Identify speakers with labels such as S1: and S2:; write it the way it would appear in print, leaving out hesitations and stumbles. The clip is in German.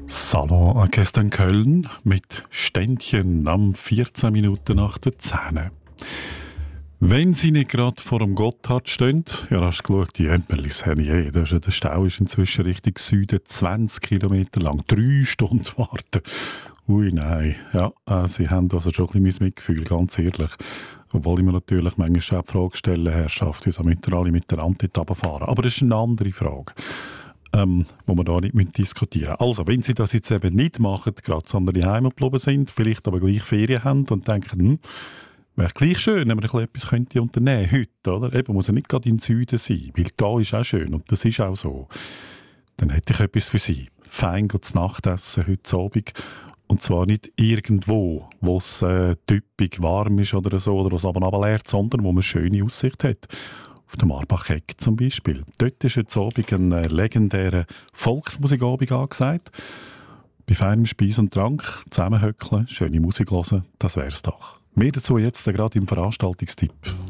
S1: Salonorchester in Köln mit Ständchen am 14 Minuten nach der 10. Wenn Sie nicht gerade vor dem Gotthard stehen, ja, hast du geschaut, die Empelis haben je. Der Stau ist inzwischen Richtung Süden 20 Kilometer lang. 3 Stunden warten. Ui, nein. Ja, Sie haben also schon ein bisschen mein Mitgefühl, ganz ehrlich. Obwohl ich mir natürlich manchmal auch die Frage stelle, Herrschaft, wieso müssen alle mit der Antit runterfahren? Aber das ist eine andere Frage. Wo wir da nicht diskutieren müssen. Also, wenn Sie das jetzt eben nicht machen, gerade sondern die Heimat geblieben sind, vielleicht aber gleich Ferien haben und denken, wäre gleich schön, wenn man etwas könnte unternehmen heute, oder? Eben, muss ja nicht gerade in den Süden sein, weil da ist auch schön und das ist auch so. Dann hätte ich etwas für Sie. Fein zu Nachtessen heute Abend. Und zwar nicht irgendwo, wo es typisch warm ist oder so, oder was aber runterleert, sondern wo man eine schöne Aussicht hat. Auf dem Marbach-Eck zum Beispiel. Dort ist heute Abend ein legendärer Volksmusikabend angesagt. Bei feinem Speis und Trank, zusammenhöckeln, schöne Musik hören, das wär's doch. Mehr dazu jetzt gerade im Veranstaltungstipp.